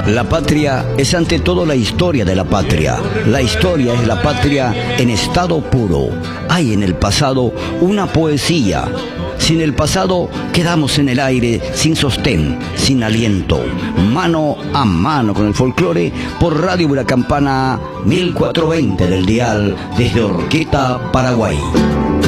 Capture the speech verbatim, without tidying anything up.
La patria es ante todo la historia de la patria. La historia es la patria en estado puro. Hay en el pasado una poesía. Sin el pasado quedamos en el aire, sin sostén, sin aliento. Mano a mano con el folclore por Radio Huracampana mil cuatrocientos veinte del dial desde Orqueta, Paraguay.